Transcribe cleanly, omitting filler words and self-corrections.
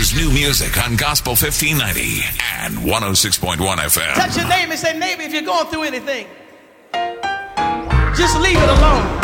Here's new music on Gospel 1590 and 106.1 FM. Touch your neighbor and say, neighbor, if you're going through anything, just leave it alone.